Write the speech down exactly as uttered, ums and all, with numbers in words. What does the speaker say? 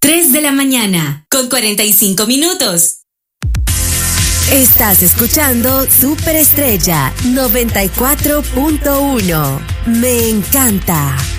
tres de la mañana, con cuarenta y cinco minutos. Estás escuchando Superestrella noventa y cuatro punto uno. Me encanta.